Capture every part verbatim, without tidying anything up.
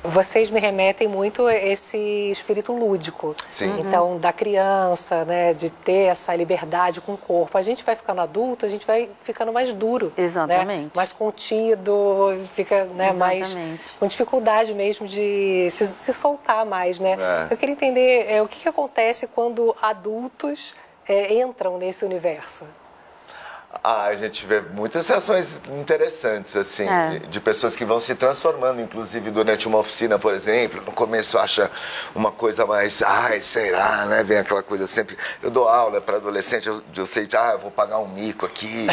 Vocês me remetem muito a esse espírito lúdico. Sim. Então, da criança, né, de ter essa liberdade com o corpo. A gente vai ficando adulto, a gente vai ficando mais duro. Exatamente. Né? Mais contido, fica, né, mais com dificuldade mesmo de se, se soltar mais, né? É. Eu queria entender é, o que, que acontece quando adultos é, entram nesse universo. Ah, a gente vê muitas reações interessantes, assim, é. de, de pessoas que vão se transformando, inclusive durante uma oficina, por exemplo. No começo acha uma coisa mais, ai, será, né? Vem aquela coisa sempre. Eu dou aula para adolescente, eu, eu sei, ah, eu vou pagar um mico aqui,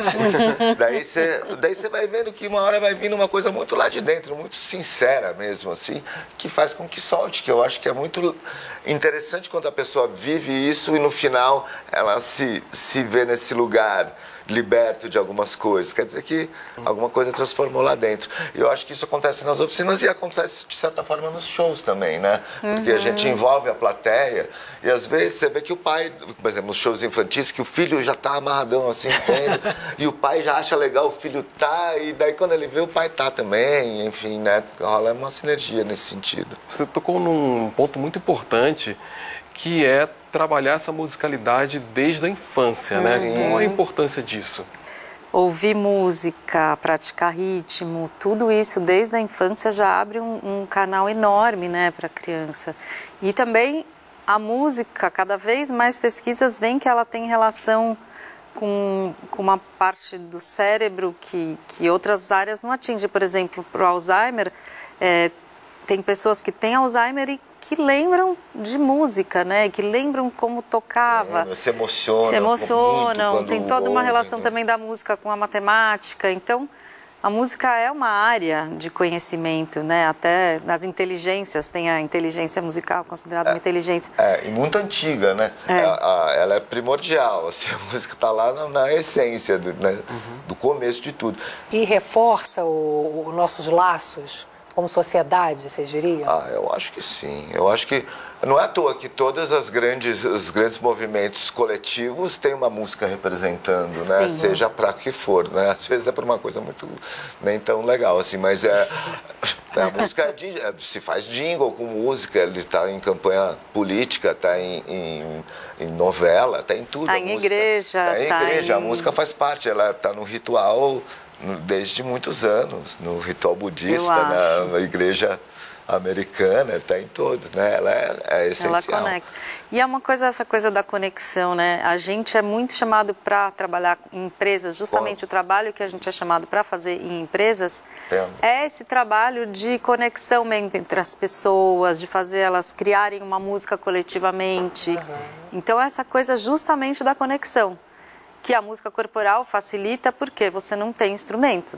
né? daí você daí você vai vendo que uma hora vai vindo uma coisa muito lá de dentro, muito sincera mesmo, assim, que faz com que solte, que eu acho que é muito interessante quando a pessoa vive isso e no final ela se, se vê nesse lugar liberto de algumas coisas, quer dizer que alguma coisa transformou lá dentro. E eu acho que isso acontece nas oficinas e acontece de certa forma nos shows também, né? Porque uhum. a gente envolve a plateia e às vezes você vê que o pai, por exemplo, nos shows infantis, que o filho já tá amarradão assim, entende? E o pai já acha legal, o filho tá, e daí quando ele vê o pai tá também, enfim, né? Rola uma sinergia nesse sentido. Você tocou num ponto muito importante, que é trabalhar essa musicalidade desde a infância, né? Uhum. Qual a importância disso? Ouvir música, praticar ritmo, tudo isso desde a infância já abre um, um canal enorme, né, para a criança. E também a música, cada vez mais pesquisas veem que ela tem relação com, com uma parte do cérebro que, que outras áreas não atingem. Por exemplo, para o Alzheimer, é, tem pessoas que têm Alzheimer e que lembram de música, né? Que lembram como tocava. É, se emocionam. Se emocionam. Muito tem toda uma ouvem, relação né? também da música com a matemática. Então, a música é uma área de conhecimento, né? Até nas inteligências, tem a inteligência musical considerada é, uma inteligência. É, e muito antiga, né? É. A, a, ela é primordial, assim, a música está lá na, na essência, do, né? uhum. do começo de tudo. E reforça os nossos laços como sociedade, você diria? Ah, eu acho que sim. Eu acho que não é à toa que todas as grandes, os grandes movimentos coletivos têm uma música representando, né? Sim. Seja para que for, né? Às vezes é por uma coisa muito nem tão legal assim, mas é a música é, se faz jingle com música, ele está em campanha política, está em, em, em novela, está em tudo. Está em igreja. Está em tá igreja, em... a música faz parte, ela está no ritual desde muitos anos, no ritual budista, na igreja americana, está em todos, né? Ela é, é essencial. Ela conecta. E é uma coisa, essa coisa da conexão, né? A gente é muito chamado para trabalhar em empresas, justamente Bom. o trabalho que a gente é chamado para fazer em empresas Entendo. é esse trabalho de conexão entre as pessoas, de fazer elas criarem uma música coletivamente. Uhum. Então, essa coisa justamente da conexão, que a música corporal facilita porque você não tem instrumento.